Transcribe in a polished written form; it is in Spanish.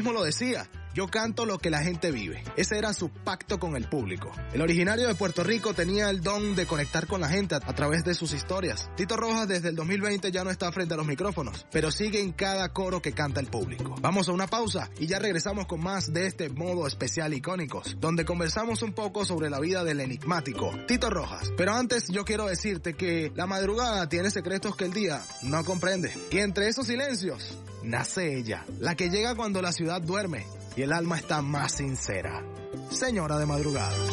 mismo lo decía, yo canto lo que la gente vive. Ese era su pacto con el público. El originario de Puerto Rico tenía el don de conectar con la gente a través de sus historias. Tito Rojas desde el 2020 ya no está frente a los micrófonos, pero sigue en cada coro que canta el público. Vamos a una pausa y ya regresamos con más de este modo especial Icónicos, donde conversamos un poco sobre la vida del enigmático Tito Rojas. Pero antes yo quiero decirte que la madrugada tiene secretos que el día no comprende. Y entre esos silencios nace ella, la que llega cuando la ciudad duerme y el alma está más sincera. Señora de madrugada.